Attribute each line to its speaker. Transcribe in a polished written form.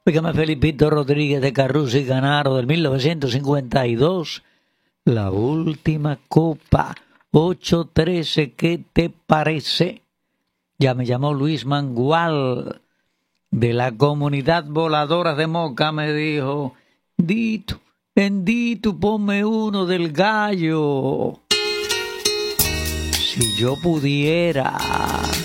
Speaker 1: Óigame, Felipito Rodríguez de Carrusca y Canaro del 1952. La última copa, 8-13, ¿qué te parece? Ya me llamó Luis Mangual de la Comunidad Voladora de Moca, me dijo, Dito, bendito, ponme uno del gallo. Si yo pudiera.